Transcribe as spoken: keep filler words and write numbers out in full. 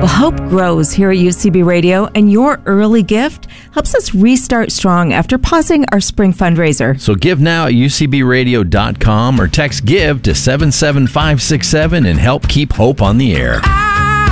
Well, hope grows here at U C B Radio, and your early gift helps us restart strong after pausing our spring fundraiser. So give now at U C B radio dot com or text GIVE to seven seven five six seven and help keep hope on the air.